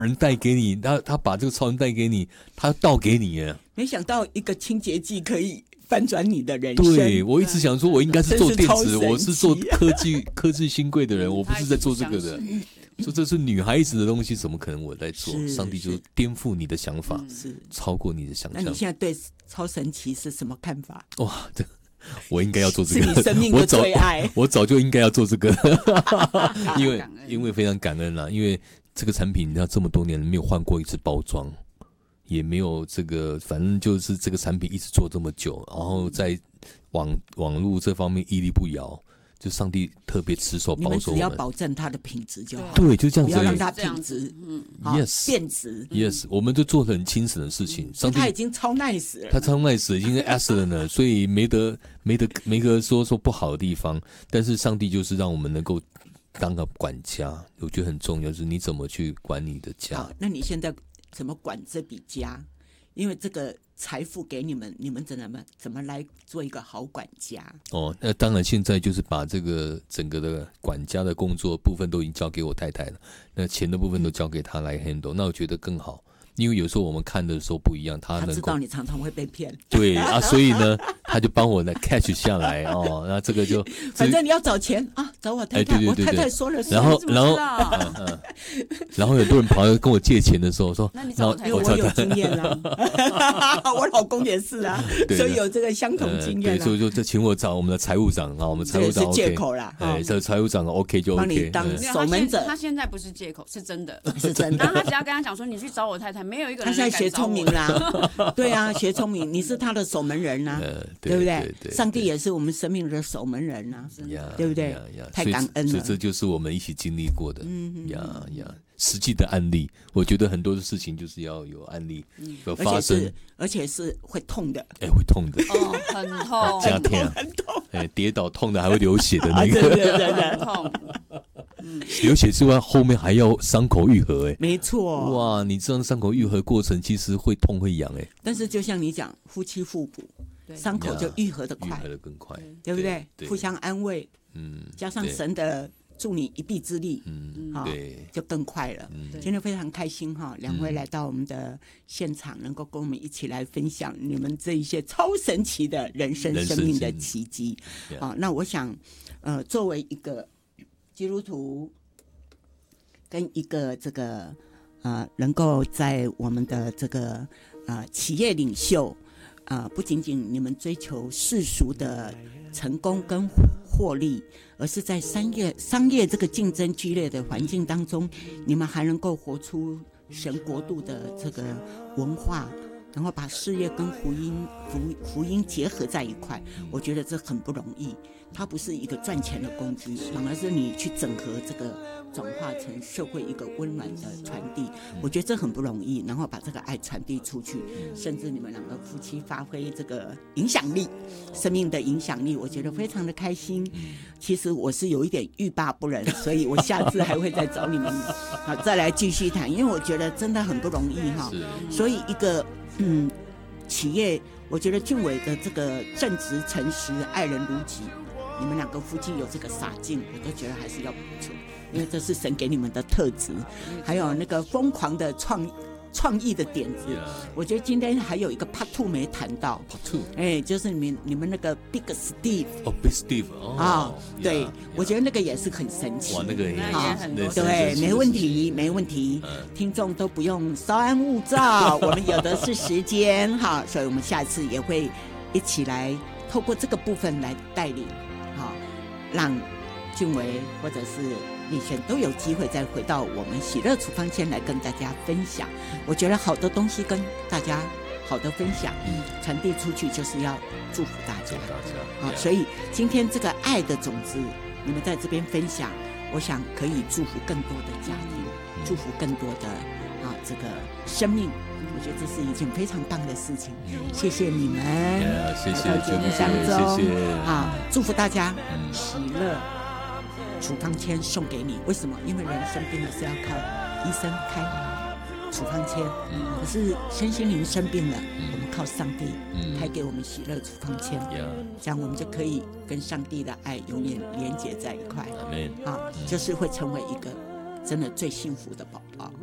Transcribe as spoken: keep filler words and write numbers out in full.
人带给你，他他把这个超人带给你，他倒给你耶。 没想到一个清洁剂可以翻转你的人生。 对，我一直想说，我应该是做电子，我是做科技科技新贵的人，我不是在做这个的。说这是女孩子的东西，怎么可能我在做？上帝就颠覆你的想法，是超过你的想象。 那你现在对超神奇是什么看法？ 哇，这我应该要做这个， 是你生命的最爱。 我早就应该要做这个，因为因为非常感恩啦，因为这个产品你知道这么多年没有换过一次包装，也没有这个，反正就是这个产品一直做这么久，然后在网网络这方面屹立不摇。就上帝特别持守保守我们， 你们只要保证它的品质就好。 对，就这样子， 不要让它品质嗯 yes 变质。 yes， 我们就做得很清醒的事情。 嗯、 上帝他已经超 nice 了， 他超 nice 了，已经是 excellent 了，所以没得没得没得说说不好的地方。但是上帝就是让我们能够当个管家，我觉得很重要，就是你怎么去管你的家。 好，那你现在怎么管这笔家？因为这个财富给你们，你们怎么怎么来做一个好管家？ 哦，那当然，现在就是把这个整个的管家的工作部分都已经交给我太太了，那钱的部分都交给她来 handle， 那我觉得更好。因为有时候我们看的时候不一样，他能够他知道你常常会被骗， 对啊，所以呢，他就帮我呢 catch 下来哦，那这个就反正你要找钱啊，找我太太， 哎、对对对对我太太说了算， 然后然后、嗯嗯、然后很多人跑来跟我借钱的时候说， 那你找我太太， 我有经验了，我老公也是啊，所以有这个相同经验、啊呃、对，所以就就请我找我们的财务长啊，我们财务长 OK， 这是借口啦， 哎，这财务长 OK 就 OK， 帮你当守门者。 他现在不是借口，是真的， 是真的。 然后他只要跟他讲说，你去找我太太，没有一个人。 他现在学聪明啦，对啊，学聪明，你是他的守门人呐、啊呃，对不 对, 对, 对？上帝也是我们生命的守门人呐、啊，对不对？太感恩了， 所以这就是我们一起经历过的，嗯呀呀，实际的案例。我觉得很多的事情就是要有案例，嗯、有发生，而且, 而且是会痛的， 哎，会痛的， 哦，很痛， 加天啊， 很痛， 哎，跌倒痛的还会流血的那个， 啊、对对对对， 很痛。 流血之外，后面还要伤口愈合，哎， 没错。 哇，你这样伤口愈合过程其实会痛会痒，哎。 但是就像你讲，夫妻互补，伤口就愈合得快， 愈合得更快， 对不 对, 对？互相安慰， 嗯， 加上神的助你一臂之力， 嗯， 好、哦，就更快了。嗯、今天非常开心哈，两位来到我们的现场，能够跟我们一起来分享你们这一些超神奇的人生生命的奇迹。好、哦，那我想，呃，作为一个基督徒跟一个这个呃，能够在我们的这个呃企业领袖，呃，不仅仅你们追求世俗的成功跟获利，而是在商业商业这个竞争剧烈的环境当中，你们还能够活出神国度的这个文化。然后把事业跟福音福福音结合在一块，我觉得这很不容易。它不是一个赚钱的工具，反而是你去整合这个，转化成社会一个温暖的传递。我觉得这很不容易。然后把这个爱传递出去，甚至你们两个夫妻发挥这个影响力，生命的影响力，我觉得非常的开心。其实我是有一点欲罢不能，所以我下次还会再找你们好再来继续谈，因为我觉得真的很不容易哈。所以一个。嗯，企业，我觉得俊伟的这个正直、诚实、爱人如己，你们两个夫妻有这个洒劲，我都觉得还是要不错，因为这是神给你们的特质。还有那个疯狂的创创意的点子， yeah. 我觉得今天还有一个 part two 没谈到 part two， 哎，就是你们你们那个 Big Steve， 哦、oh, Big Steve， 哦， 啊，对， yeah, 我觉得那个也是很神奇， 哇，那个也很多，对，没问题，没问题，嗯、听众都不用稍安勿躁，我们有的是时间哈，所以我们下次也会一起来透过这个部分来带领，好，让俊维或者是立璇都有机会再回到我们喜乐处方签来跟大家分享。我觉得好的东西跟大家好的分享，嗯，传递出去就是要祝福大家。好，所以今天这个爱的种子，你们在这边分享，我想可以祝福更多的家庭，祝福更多的啊这个生命。我觉得这是一件非常棒的事情，谢谢你们， yeah, 谢谢节目当中， 谢谢啊，祝福大家，嗯、喜乐。处方签送给你，为什么？因为人生病了是要靠医生开处方签，嗯、可是身心灵生病了，嗯、我们靠上帝、嗯、开给我们喜乐处方签，嗯、这样我们就可以跟上帝的爱永远连结在一块，啊，就是会成为一个真的最幸福的宝宝。